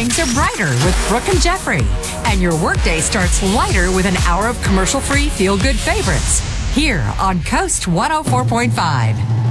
mornings are brighter with Brooke and Jeffrey. And your workday starts lighter with an hour of commercial-free feel-good favorites. Here on Coast 104.5.